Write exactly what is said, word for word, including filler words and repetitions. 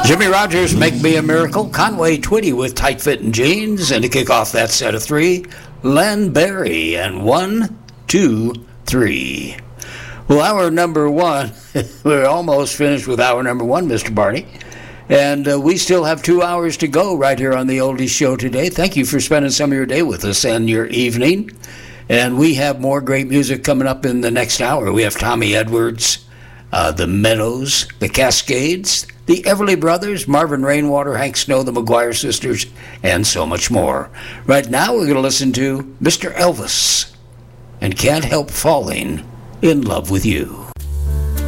Jimmy Rogers, Make Me a Miracle. Conway Twitty with Tight Fitting Jeans. And to kick off that set of three, Len Berry and one, two, three. Well, hour number one, we're almost finished with hour number one, Mister Barney. And uh, we still have two hours to go right here on the Oldies Show today. Thank you for spending some of your day with us and your evening. And we have more great music coming up in the next hour. We have Tommy Edwards, uh, the Meadows, the Cascades, the Everly Brothers, Marvin Rainwater, Hank Snow, the McGuire Sisters, and so much more. Right now, we're going to listen to Mister Elvis and Can't Help Falling in Love with You.